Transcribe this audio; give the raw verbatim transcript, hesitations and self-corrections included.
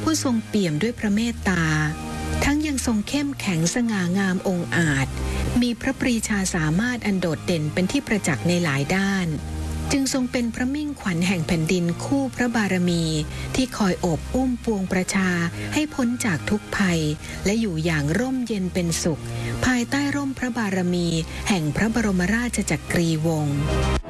ผู้ทรงเปี่ยมด้วยพระเมตตาทั้งยังทรงเข้มแข็งสง่างามองอาจมีพระปรีชาสามารถอันโดดเด่นเป็นที่ประจักษ์ในหลายด้านจึงทรงเป็นพระมิ่งขวัญแห่งแผ่นดินคู่พระบารมีที่คอยโอบอุ้มปวงประชาให้พ้นจากทุกภัยและอยู่อย่างร่มเย็นเป็นสุขภายใต้ร่มพระบารมีแห่งพระบรมราชจักรีวงศ์